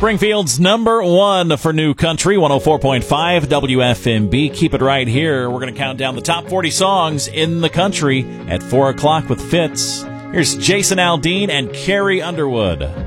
Springfield's number one for new country, 104.5 WFMB. Keep it right here. We're going to count down the top 40 songs in the country at 4 o'clock with Fitz. Here's Jason Aldean and Carrie Underwood.